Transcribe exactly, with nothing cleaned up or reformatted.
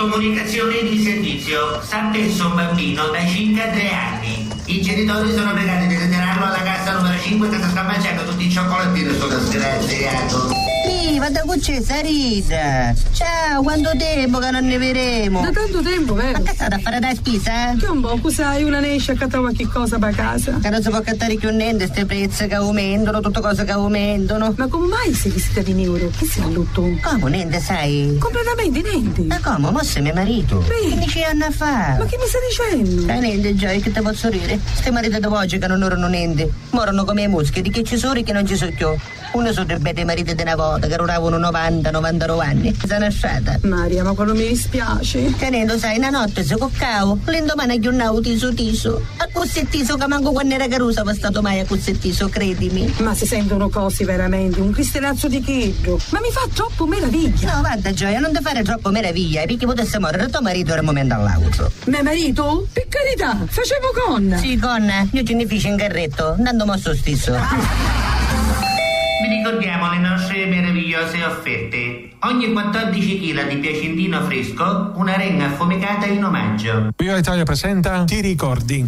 Comunicazione di servizio. S'appesso un bambino da cinque a tre anni. I genitori sono pregati di ritirarlo alla cassa numero cinque che si sta mangiando tutti i cioccolatini sto disgraziato. Sì, vada con c'è Sarita. Ciao, quanto tempo che non ne vedremo? Da tanto tempo, vero? Ma che state a fare da spesa? Che un po', sai, una ne esce a cattare qualche cosa per casa. Che non si può cattare più niente, queste prezzi che aumentano, tutte cose che aumentano. Ma come mai sei vestita di nero? Che sei all'otto? Come, niente, sai? Completamente niente. Ma come, mo sei mio marito? Beh. quindici anni fa. Ma che mi stai dicendo? Eh, niente, Gioia, che te posso dire? Ste mariti di oggi che non erano niente. Morano come i muschi, di che ci sono e che non ci sono più. Uno sono dei bei mariti di una volta che duravano novanta novantanove anni. Sono lasciata. Maria, ma quello mi dispiace. Che niente, sai, una notte si coccavo, l'indomani chiunnavo tiso tiso. A cossettiso che manco quando era carusa va stato mai a cossettiso, credimi. Ma si sentono cose veramente, un cristianazzo di chedro. Ma mi fa troppo meraviglia. No, guarda Gioia, non ti fare troppo meraviglia, perché potesse morire tuo marito era il momento all'auto. Mio marito? Per carità, facevo con. Sì, con, io ce ne feci in carretto, andando mosso stesso. Vi ricordiamo le nostre meravigliose offerte. Ogni quattordici chili di piacentino fresco, una renga affumicata in omaggio. Viva Italia presenta Ti ricordi?